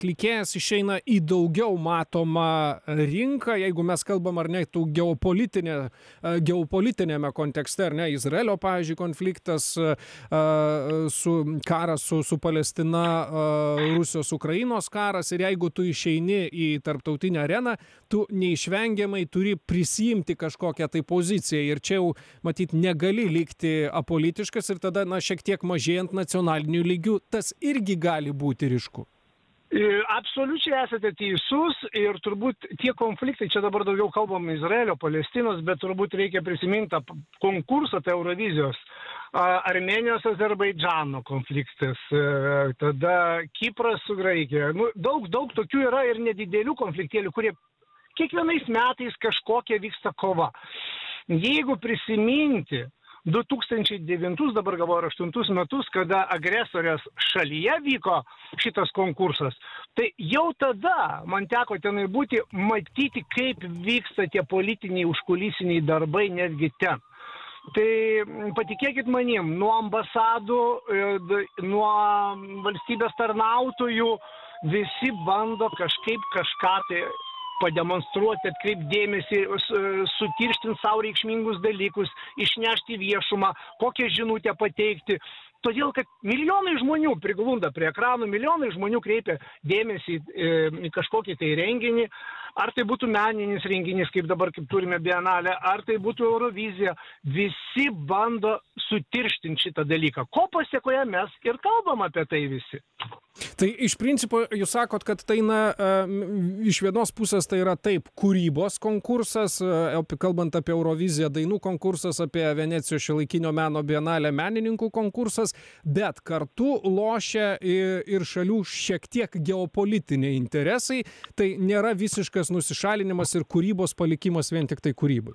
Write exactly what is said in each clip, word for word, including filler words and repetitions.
atlikėjas išeina į daugiau matomą rinką, jeigu mes kalbam ar ne, tų geopolitinė, geopolitinėme kontekste, ar ne, Izraelio, pavyzdžiui, konfliktas, su karas su, su Palestina, Rusijos, Ukrainos karas, ir jeigu tu išeini į tarptautinę areną, tu neišvengiamai turi prisijimti kažkokią tai poziciją, ir čia jau, matyt, negali likti apolitiškas, ir tada, na, šiek tiek mažėjant nacionalinių lygių, tas irgi gali būti ryšku. Absoliučiai esate teisus, ir turbūt tie konfliktai, čia dabar daugiau kalbam Izraelio, Palestinos, bet turbūt reikia prisiminti konkursą, tai Eurovizijos, Armenijos, Azerbaidžano konfliktas, tada Kipras su Graikija. Nu, daug, daug tokių yra ir nedidelių konfliktėlių, kurie kiekvienais metais kažkokia vyksta kova. Jeigu prisiminti du tūkstančiai devintus, dabar galvoju, aštuntus metus, kada agresorės šalyje vyko šitas konkursas, tai jau tada man teko tenai būti, matyti, kaip vyksta tie politiniai užkulisiniai darbai netgi ten. Tai patikėkit manim, nuo ambasadų, nuo valstybės tarnautojų visi bando kažkaip kažką tai pademonstruoti, atkreipti dėmesį, sutirštinti savo reikšmingus dalykus, išnešti viešumą, kokią žinutę pateikti. Todėl, kad milijonai žmonių priglunda prie ekranų, milijonai žmonių kreipia dėmesį į kažkokį tai renginį, ar tai būtų meninis renginys, kaip dabar, kaip turime Bienalę, ar tai būtų Eurovizija, visi bando sutirštinti šitą dalyką. Ko pasiekoje mes ir kalbam apie tai visi. Tai iš principo jūs sakot, kad tai, na, iš vienos pusės tai yra taip kūrybos konkursas, kalbant apie Euroviziją, dainų konkursas, apie Venecijos šiuolaikinio meno bienalę menininkų konkursas, bet kartu lošia ir šalių šiek tiek geopolitiniai interesai, tai nėra visiškas nusišalinimas ir kūrybos palikimas vien tik tai kūrybai.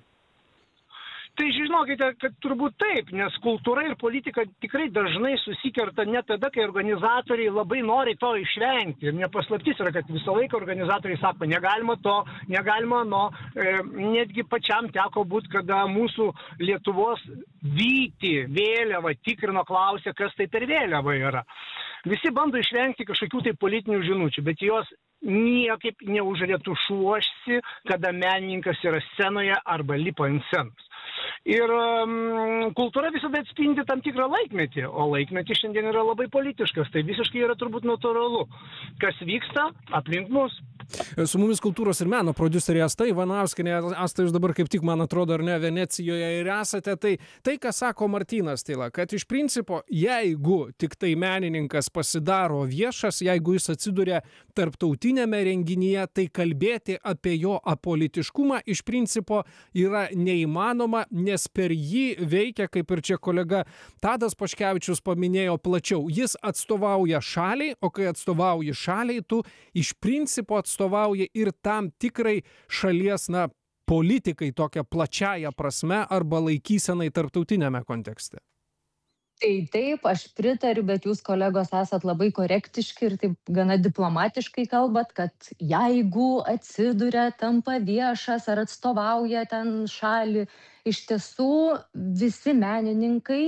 Tai žinokite, kad turbūt taip, nes kultūra ir politika tikrai dažnai susikerta net tada, kai organizatoriai labai nori to išvengti. Ir nepaslaptis yra, kad visą laiką organizatoriai sako, negalima to, negalima no. E, netgi pačiam teko būt, kada mūsų Lietuvos Vytį vėliava tikrino, klausė, kas tai per vėliava yra. Visi bando išvengti kažkokių tai politinių žinučių, bet jos niekaip neužretušuosi, kada menininkas yra scenoje arba lipa ant scenos. Ir um, kultūra visada atspindi tam tikrą laikmetį, o laikmetis šiandien yra labai politiškas, tai visiškai yra turbūt natūralu, kas vyksta aplink mus. Su mumis kultūros ir meno prodiuserė Asta Ivanauskienė. Asta, jūs dabar kaip tik, man atrodo, ar ne, Venecijoje ir esate. Tai, tai ką sako Martynas Tyla, kad iš principo, jeigu tik tai menininkas pasidaro viešas, jeigu jis atsiduria tarptautinėme renginyje, tai kalbėti apie jo apolitiškumą iš principo yra neįmanoma, nes per jį veikia, kaip ir čia kolega Tadas Paškevičius paminėjo, plačiau. Jis atstovauja šaliai, o kai atstovauji šaliai, tu iš principo atstovauja ir tam tikrai šalies, na, politikai tokia plačiaja prasme arba laikysenai tarptautinėme kontekste. Tai taip, aš pritariu, bet jūs, kolegos, esat labai korektiški ir taip gana diplomatiškai kalbat, kad jeigu atsiduria, tampa viešas ar atstovauja ten šalį, iš tiesų visi menininkai,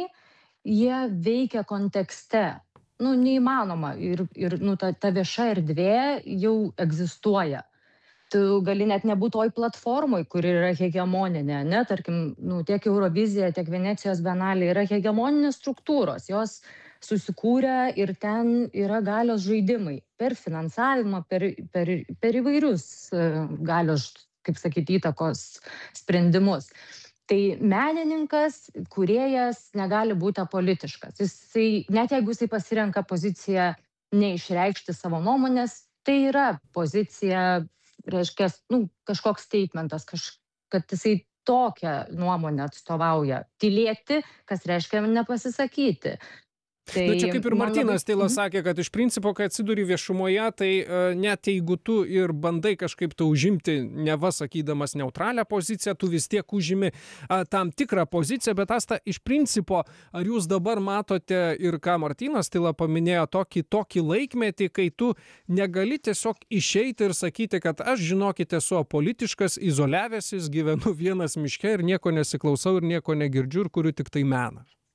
jie veikia kontekste. Nu, neįmanoma. Ir, ir nu, ta, ta vieša erdvė jau egzistuoja. Tu gali net nebūti toj platformoj, kuri yra hegemoninė, ne? Tarkim, nu, tiek Eurovizija, tiek Venecijos bienalė yra hegemoninės struktūros. Jos susikūrė ir ten yra galios žaidimai per finansavimą, per, per, per įvairius galios, kaip sakyti, įtakos sprendimus. Tai menininkas, kūrėjas negali būti apolitiškas. Jisai, net jeigu jisai pasirenka poziciją neišreikšti savo nuomonės, tai yra pozicija, reiškia, nu, kažkoks statementas, kaž, kad jisai tokią nuomonę atstovauja. Tylėti, kas reiškia nepasisakyti. Tai, na, čia kaip ir Martynas Tyla labai... sakė, kad iš principo, kai atsiduri viešumoje, tai uh, net jeigu tu ir bandai kažkaip tai užimti, neva sakydamas neutralią poziciją, tu vis tiek užimi uh, tam tikrą poziciją, bet Asta, iš principo, ar jūs dabar matote ir ką Martynas Tyla paminėjo, tokį, tokį laikmetį, kai tu negali tiesiog išeiti ir sakyti, kad aš, žinokite, esu apolitiškas, izoliavęsis, gyvenu vienas miške ir nieko nesiklausau ir nieko negirdžiu ir kuriu tik tai meną?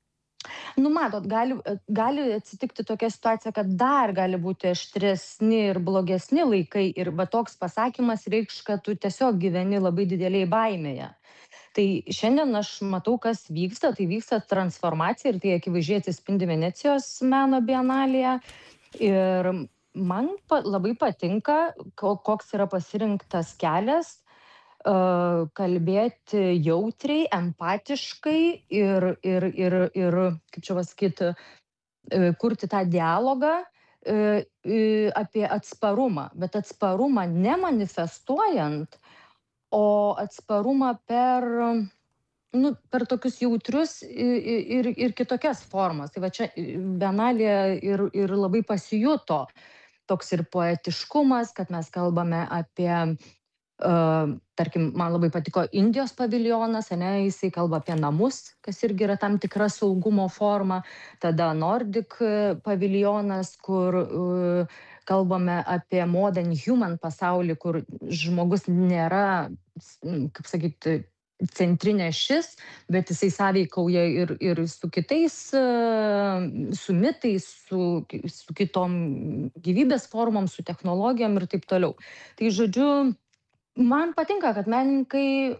Nu, matot, gali, gali atsitikti tokia situacija, kad dar gali būti aštresni ir blogesni laikai ir va toks pasakymas reikš, kad tu tiesiog gyveni labai dideliai baimėje. Tai šiandien aš matau, kas vyksta, tai vyksta transformacija ir tai akivaizdžiai atsispindi Venecijos meno bienalėje. Ir man pa, labai patinka, koks yra pasirinktas kelias, uh, kalbėti jautriai, empatiškai ir, ir, ir, ir kaip čia pasakyti, uh, kurti tą dialogą uh, uh, apie atsparumą, bet atsparumą nemanifestuojant, o atsparumą per, nu, per tokius jautrius ir, ir, ir kitokias formas. Tai va čia bienalėje ir, ir labai pasijuto toks ir poetiškumas, kad mes kalbame apie, uh, tarkim, man labai patiko Indijos paviljonas, ne, jisai kalba apie namus, kas irgi yra tam tikra saugumo forma. Tada Nordic paviljonas, kur uh, kalbame apie modern human pasaulį, kur žmogus nėra, kaip sakyti, centrinė šis, bet jisai sąveikauja ir, ir su kitais, su mitais, su, su kitom gyvybės formom, su technologijom ir taip toliau. Tai žodžiu, man patinka, kad menininkai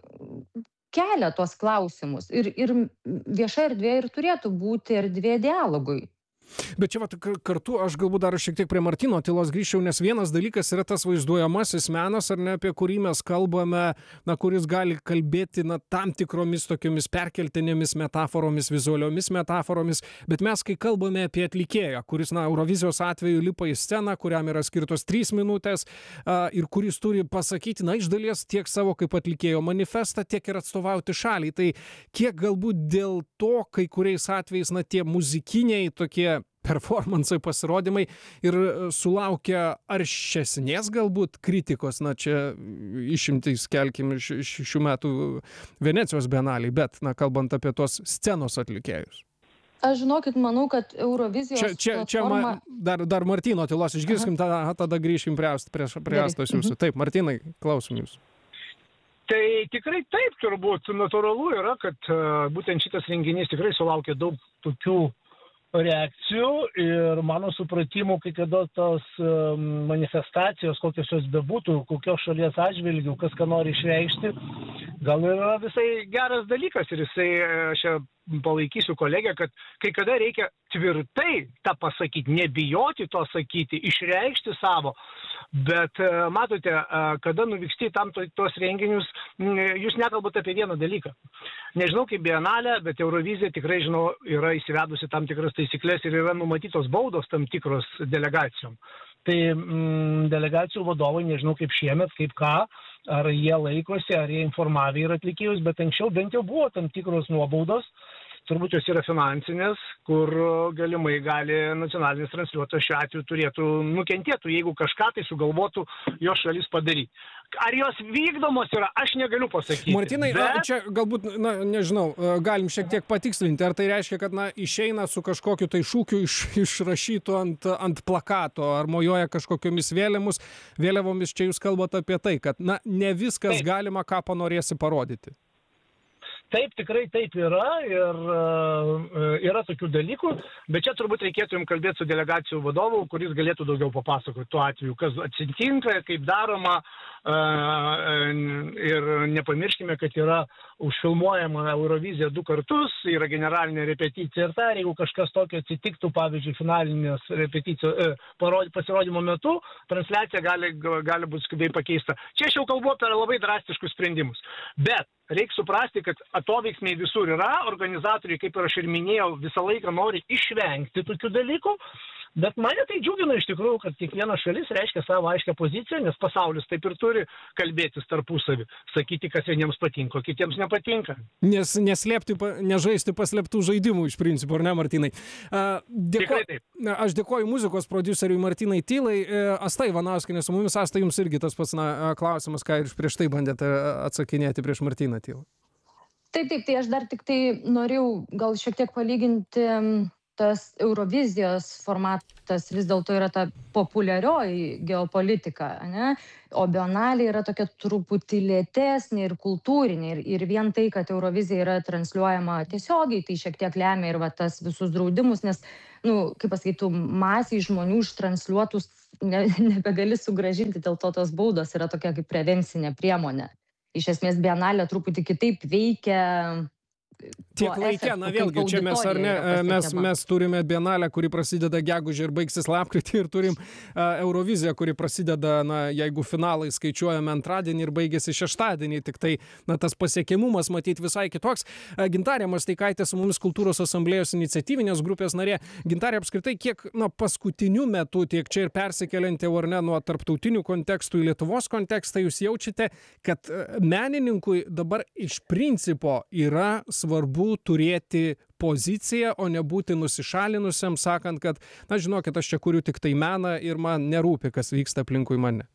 kelia tuos klausimus ir, ir vieša erdvė ir turėtų būti erdvė dialogui. Bet čia vat, kartu aš galbūt dar šiek tiek prie Martyno Tylos grįžčiau, nes vienas dalykas yra tas vaizduojamasis menas, ar ne, apie kurį mes kalbame, na, kuris gali kalbėti na, tam tikromis tokiomis perkeltinėmis metaforomis, vizualiomis metaforomis, bet mes, kai kalbame apie atlikėją, kuris, na, Eurovizijos atveju lipa į sceną, kuriam yra skirtos trys minutės a, ir kuris turi pasakyti, na, iš dalies tiek savo kaip atlikėjo manifestą, tiek ir atstovauti šaliai. Tai kiek galbūt dėl to, kai kuriais atvejais, na, tie muzikiniai tokie performansai, pasirodymai ir sulaukia aršesnės galbūt kritikos, na čia išimtai skelkim iš, iš šių metų Venecijos bienalėj, bet, na, kalbant apie tos scenos atlikėjus. Aš žinokit, manau, kad Eurovizijos čia, čia, platforma... Čia dar, dar Martyno Tylos išgirskim, tada, tada grįšim prie, prie, prie Astos jūsų. Mhm. Taip, Martynai, klausom jūsų. Tai tikrai taip, turbūt natūralu yra, kad uh, būtent šitas renginys tikrai sulaukė daug tokių reakcijų ir mano supratimu, kai kada tos manifestacijos, kokios jos bebūtų, kokios šalies atžvilgių, kas ką nori išreikšti, gal yra visai geras dalykas ir jisai, aš palaikysiu kolegę, kad kai kada reikia tvirtai tą pasakyti, nebijoti to sakyti, išreikšti savo, bet matote, kada nuvyksti tam tos renginius, jūs nekalbate apie vieną dalyką. Nežinau kaip bienalė, bet Eurovizija tikrai, žinau, yra įsivedusi tam tikras taisyklės ir yra numatytos baudos tam tikros delegacijom. Tai mm, delegacijų vadovai, nežinau kaip šiemet, kaip ką, ar jie laikosi, ar jie informavė ir atlikėjus, bet anksčiau bent jau buvo tam tikros nuobaudos, turbūt jos yra finansinės, kur galimai gali nacionalinis transliuotojas šiuo atveju turėtų nukentėtų, jeigu kažką tai sugalvotų jo šalis padaryti. Ar jos vykdomos yra, aš negaliu pasakyti. Martynai, bet... čia galbūt, na, nežinau, galim šiek tiek patikslinti, ar tai reiškia, kad, na, išeina su kažkokiu tai šūkiu iš, išrašytų ant, ant plakato, ar mojuoja kažkokiomis vėliamus, vėliavomis, čia jūs kalbate apie tai, kad, na, ne viskas taip galima, ką panorėsi parodyti. Taip, tikrai taip yra ir uh, yra tokių dalykų, bet čia turbūt reikėtų jums kalbėti su delegacijų vadovu, kuris galėtų daugiau papasakoti tuo atveju, kas atsitinka, kaip daroma uh, ir nepamirškime, kad yra užfilmuojama Eurovizija du kartus, yra generalinė repeticija ir ta, jeigu kažkas tokio atsitiktų, pavyzdžiui, finalinės repeticijos uh, pasirodymo metu, transliacija gali, gali būti skubiai pakeista. Čia aš jau kalbu apie labai drastiškus sprendimus, bet reikia suprasti, kad atoveiksmiai visur yra, organizatoriai, kaip ir aš ir minėjau, visą laiką nori išvengti tokių dalykų, bet mane tai džiugina iš tikrųjų, kad kiekviena šalis reiškia savo aiškę poziciją, nes pasaulis taip ir turi kalbėtis tarpusavį, sakyti, kas vieniems patinka, kitiems nepatinka. Nes neslėpti, nežaisti paslėptų žaidimų iš principo, ar ne, Martynai? Dėko... Aš dėkoju muzikos prodiuseriui Martynai Tylai. Asta Ivanauskienė su mumis. Asta, jums irgi tas pats na, klausimas, ką ir prieš tai bandėte atsakinėti prieš Martyną Tylą. Taip, taip, tai aš dar tik tai norėjau gal šiek tiek palyginti tas Eurovizijos formatas vis dėlto yra ta populiarioji geopolitika, ane? O Bienalė yra tokia truputį lėtesnė ir kultūrinė. Ir, ir vien tai, kad Eurovizija yra transliuojama tiesiogiai, tai šiek tiek lemia ir va, tas visus draudimus, nes, nu, kaip pasakytų, masiai žmonių ištransliuotus ne, nebegali sugražinti, dėl to tos baudos yra tokia kaip prevencinė priemonė. Iš esmės Bienalė truputį kitaip veikia. Tiek laikė, na vėlgi, čia mes, ar ne, mes, mes turime Bienalę, kuri prasideda gegužę ir baigsis lapkritį, ir turim uh, Euroviziją, kuri prasideda, na, jeigu finalai skaičiuojame antradienį ir baigėsi šeštadienį, tik tai, na, tas pasiekiamumas matyti visai kitoks. Uh, Gintarė Masteikaitė su mumis Kultūros asamblėjos iniciatyvinės grupės narė. Gintarė, apskritai, kiek, na, paskutiniu metu, tiek čia ir persikeliant jau, ar ne, nuo tarptautinių kontekstų į Lietuvos kontekstą, jūs jaučiate, kad uh, menininkui dabar iš principo yra svarbu turėti poziciją, o ne būti nusišalinusiam, sakant, kad, na, žinokit, aš čia kuriu tik tai meną ir man nerūpi, kas vyksta aplinkui mane.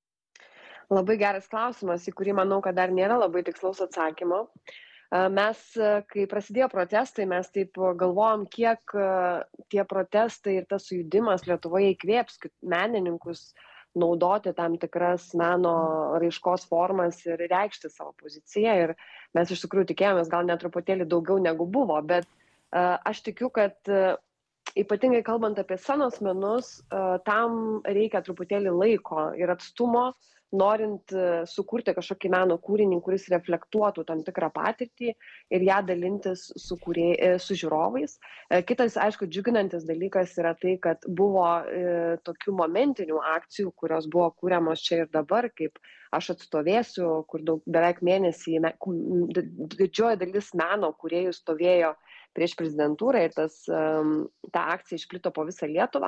Labai geras klausimas, į kurį manau, kad dar nėra labai tikslaus atsakymo. Mes, kai prasidėjo protestai, mes taip galvojom, kiek tie protestai ir tas sujudimas Lietuvoje įkvėps menininkus naudoti tam tikras meno raiškos formas ir reikšti savo poziciją. Ir mes iš tikrųjų tikėjomės gal net truputėlį daugiau negu buvo, bet uh, aš tikiu, kad uh, ypatingai kalbant apie scenos menus, uh, tam reikia truputėlį laiko ir atstumo, norint uh, sukurti kažkokį meno kūrinį, kuris reflektuotų tam tikrą patirtį ir ją dalintis su, kūrė, su žiūrovais. Uh, kitas, aišku, džiuginantis dalykas yra tai, kad buvo uh, tokių momentinių akcijų, kurios buvo kūriamos čia ir dabar, kaip Aš atstovėsiu, kur daug, beveik mėnesį didžioji dalis meno kūrėjų stovėjo prieš prezidentūrą ir tas, um, ta akcija išplito po visą Lietuvą.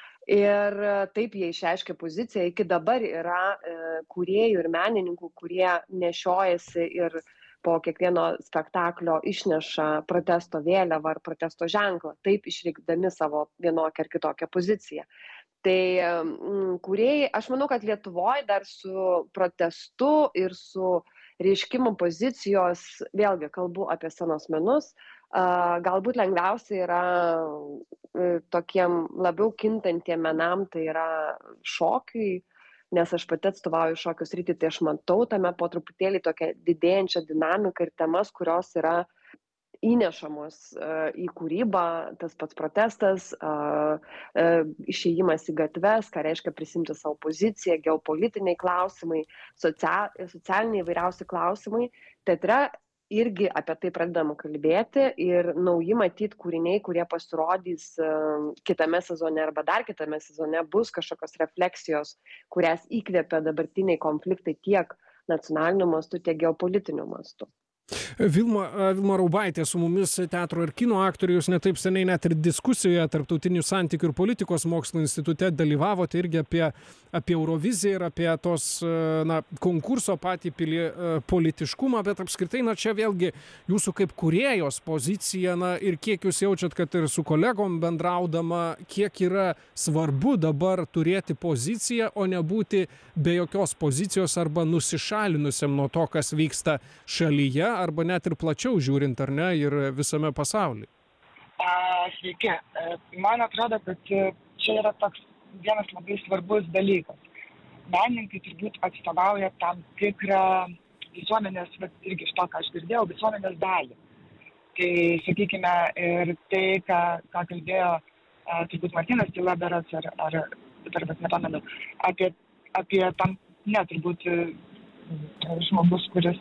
Ir taip jie išreiškė poziciją. Iki dabar yra e, kūrėjų ir menininkų, kurie nešiojasi ir po kiekvieno spektaklio išneša protesto vėliavą ar protesto ženklą, taip išreikšdami savo vienokią ar kitokią poziciją. Tai mm, kūrėjai, aš manau, kad Lietuvoje dar su protestu ir su reiškimu pozicijos, vėlgi kalbu apie scenos menus, uh, galbūt lengviausia yra uh, tokiem labiau kintantiem menam, tai yra šokiui, nes aš pati atstovauju šokio sritį, tai aš matau tame po truputėlį tokią didėjančią dinamiką ir temas, kurios yra įnešamos uh, į kūrybą, tas pats protestas, uh, uh, išėjimas į gatves, ką reiškia prisimti savo poziciją, geopolitiniai klausimai, socia socialiniai įvairiausi klausimai. Teatre irgi apie tai pradedama kalbėti ir nauji matyti kūriniai, kurie pasirodys uh, kitame sezone arba dar kitame sezone, bus kažkokios refleksijos, kurias įkvėpia dabartiniai konfliktai tiek nacionaliniu mastu, tiek geopolitiniu mastu. Vilma, Vilma Raubaitė su mumis, teatro ir kino aktorius, netaip seniai net ir diskusijoje Tarptautinių santykių ir politikos mokslų institute dalyvavote irgi apie, apie Euroviziją ir apie tos, na, konkurso patį pili, politiškumą, bet apskritai, na, čia vėlgi jūsų kaip kūrėjos pozicija, na, ir kiek jūs jaučiat, kad ir su kolegom bendraudama, kiek yra svarbu dabar turėti poziciją, o nebūti be jokios pozicijos arba nusišalinusiam nuo to, kas vyksta šalyje, arba net ir plačiau žiūrint, ar ne, ir visame pasaulyje? Sveiki. Man atrodo, kad čia yra toks vienas labai svarbus dalykas. Menininkai turbūt atstovauja tam tikrą visuomenės, irgi iš to, ką aš girdėjau, visuomenės dalį. Tai, sakykime, ir tai, ką, ką kalbėjo turbūt Martynas Tyla berods, ar, ar, ar nepamenu, apie, apie tam, ne, turbūt žmogus, kuris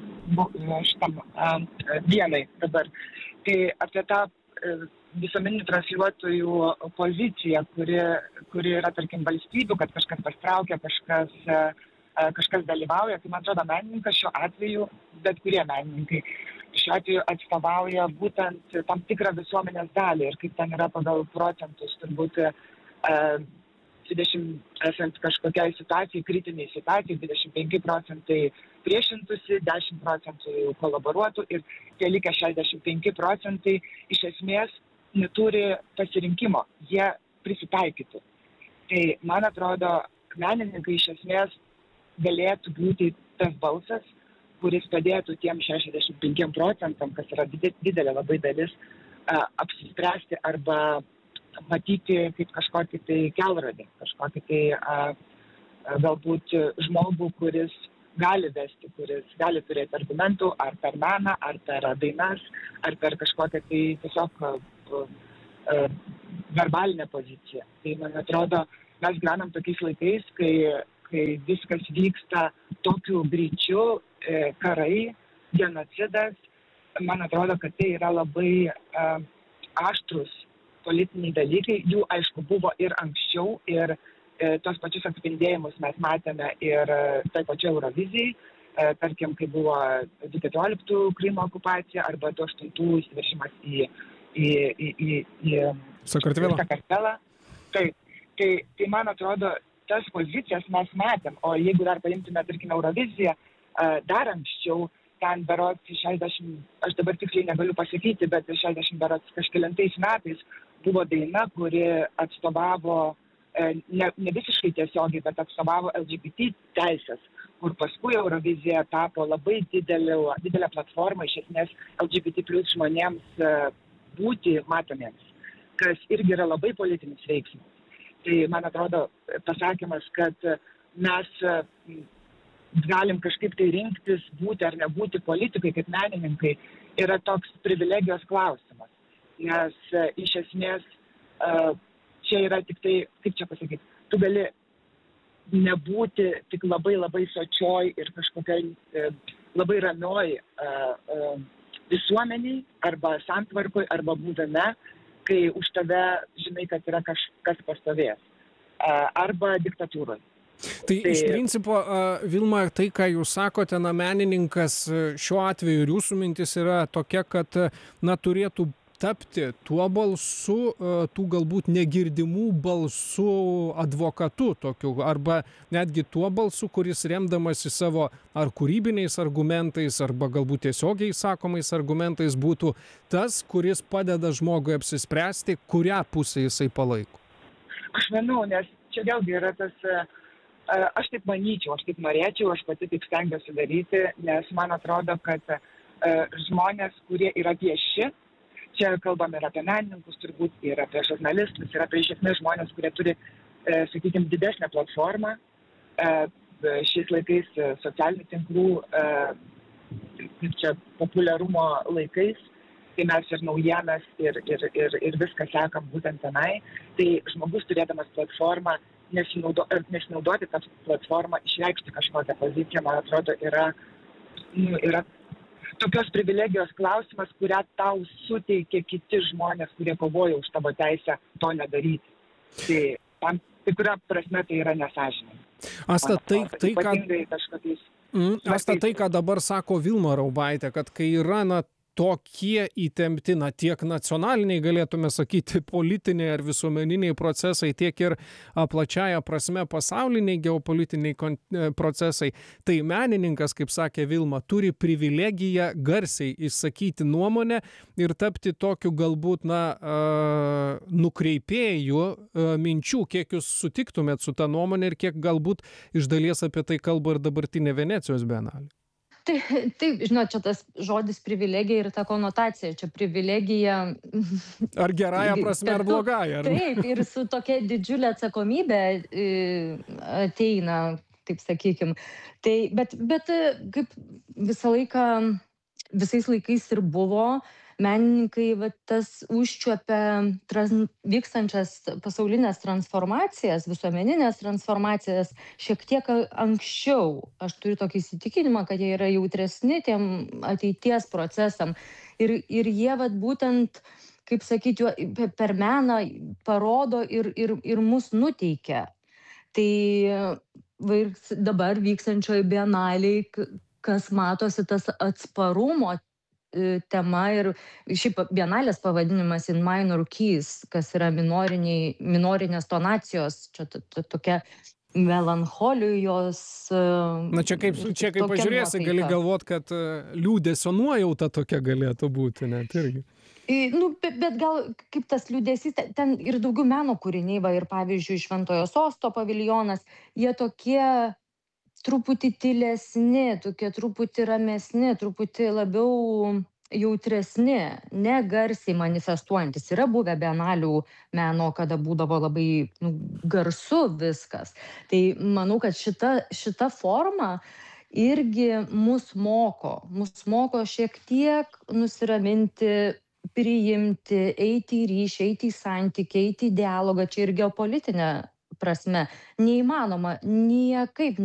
šitam dienai dabar. Tai apie tą visuomeninių transliuotojų poziciją, kuri, kuri yra, tarkim, valstybių, kad kažkas pastraukia, kažkas, kažkas dalyvauja. Tai, man atrodo, menininkas šiuo atveju, bet kurie menininkai, šiuo atveju atstovauja būtent tam tikrą visuomenės dalį ir kaip ten yra pagal procentus, turbūt dvidešimt esant kažkokiai situacijai, kritiniai situacijai, dvidešimt penki procentai priešintųsi, dešimt procentų kolaboruotų ir tie likę šešiasdešimt penki procentai iš esmės neturi pasirinkimo, jie prisitaikytų. Tai, man atrodo, menininkai iš esmės galėtų būti tas balsas, kuris padėtų tiem šešiasdešimt penkiem procentam, kas yra didelė labai dalis, apsispręsti arba matyti kaip kažkokį tai kelrodį, kažkokį tai a, a, galbūt žmogų, kuris gali vesti, kuris gali turėti argumentų ar per meną, ar per dainas, ar per kažkokią tai tiesiog a, a, verbalinę poziciją. Tai man atrodo, mes gyvenam tokiais laikais, kai, kai viskas vyksta tokiu greičiu, e, karai, genocidas. Man atrodo, kad tai yra labai uh, aštrus politiniai dalykai. Jų, aišku, buvo ir anksčiau, ir e, tos pačius atspindėjimus mes matėme ir e, tai pačiai Eurovizijai, e, tarkim, kai buvo du tūkstančiai keturioliktų Krymo okupacija arba du tūkstančiai aštuntų įsiveršimas į, į, į, į, į Sakartvelą. Sakartvelą. Tai, tai, tai, man atrodo, tas pozicijas mes matėm, o jeigu dar paimtume, tarkim, Euroviziją, e, dar anksčiau, ten berods šešiasdešimt, aš dabar tiksliai negaliu pasakyti, bet šešiasdešimt berods kažkelintais metais buvo daina, kuri atstovavo, ne, ne visiškai tiesiogiai, bet atstovavo L G B T teisės, kur paskui Eurovizija tapo labai didelė, didelė platforma iš esmės L G B T plus žmonėms būti matomiems, kas irgi yra labai politinis veiksmas. Tai man atrodo pasakymas, kad mes galim kažkaip tai rinktis, būti ar nebūti politikai kaip menininkai, yra toks privilegijos klausimas. Nes uh, iš esmės uh, čia yra tik tai, kaip čia pasakyti, tu gali nebūti tik labai labai sočioj ir kažkokiai uh, labai ramioj uh, uh, visuomeniai arba santvarkoj arba būdame, kai už tave žinai, kad yra kažkas pastovės. Uh, arba diktatūroj. Tai iš principo, Vilma, tai, ką jūs sakote, na, menininkas šiuo atveju ir jūsų mintis yra tokia, kad, na, turėtų tapti tuo balsu, tų galbūt negirdimų balsų advokatu tokiu, arba netgi tuo balsu, kuris remdamasi savo ar kūrybiniais argumentais, arba galbūt tiesiogiai sakomais argumentais būtų tas, kuris padeda žmogui apsispręsti, kurią pusę jisai palaiko. Aš manau, nes čia vėlgi yra tas... Aš taip manyčiau, aš taip norėčiau, aš pati taip stengiuosi daryti, nes man atrodo, kad uh, žmonės, kurie yra vieši, čia kalbame ir apie menininkus, turbūt ir apie žurnalistus, ir apie iš esmės žmonės, kurie turi, uh, sakykime, didesnę platformą, uh, šiais laikais uh, socialinių tinklų, uh, čia populiarumo laikais, kai mes ir naujienas, ir, ir, ir, ir viską sekam būtent tenai, tai žmogus turėdamas platformą, Nesinaudo, nesinaudoti tą platformą, išreikšti kažkokią poziciją, man atrodo, yra, nu, yra tokios privilegijos klausimas, kurią tau suteikia kiti žmonės, kurie kovoja už tavo teisę to nedaryti. Tai tam tikra prasme tai yra nesąžininga. Asta, tai, tai, ką... kažkokiais... Mm, Asta, tai, ką dabar sako Vilma Raubaitė, kad kai yra, na, tokie įtempti, na, tiek nacionaliniai, galėtume sakyti, politiniai ar visuomeniniai procesai, tiek ir a, plačiaja prasme pasauliniai geopolitiniai kon, e, procesai, tai menininkas, kaip sakė Vilma, turi privilegiją garsiai išsakyti nuomonę ir tapti tokiu galbūt, na, a, nukreipėjų a, minčių, kiek jūs sutiktumėt su ta nuomonė ir kiek galbūt iš dalies apie tai kalba ir dabartinė Venecijos bienalė. Tai, taip, žinot, čia tas žodis privilegija ir ta konotacija, čia privilegija... Ar gerąją prasme, ar blogąją? Ar... Taip, ir su tokia didžiulė atsakomybė ateina, taip sakykim. Tai, bet, bet kaip visą laiką, visais laikais ir buvo, menininkai va, tas užčiuopia trans, vykstančias pasaulinės transformacijas, visuomeninės transformacijas šiek tiek anksčiau. Aš turiu tokį įsitikinimą, kad jie yra jautresni tiem ateities procesam. Ir, ir jie va, būtent, kaip sakyti, per meną parodo ir, ir, ir mus nuteikia. Tai va, dabar vykstančioj bienalėj, kas matosi tas atsparumo tema ir šiaip bienalės pavadinimas In Minor Keys, kas yra minorinės tonacijos, čia tokia melancholijos. Na čia kaip, čia kaip pažiūrėsi, gali galvot, kad liūdesio nuojauta tokia galėtų būti, net irgi. Nu, bet, bet gal kaip tas liūdesys, ten ir daugiau meno kūriniai, va, ir pavyzdžiui, Šventojo Sosto paviljonas, jie tokie truputį tylesni, tokie truputį ramesni, truputį labiau jautresni, ne garsiai manifestuojantis. Yra buvę bienalių meno, kada būdavo labai nu, garsu viskas. Tai manau, kad šita, šita forma irgi mus moko, mus moko šiek tiek nusiraminti, priimti, eiti į ryšį, eiti į santykį, eiti į dialogą, čia ir geopolitinė prasme. Neįmanoma niekaip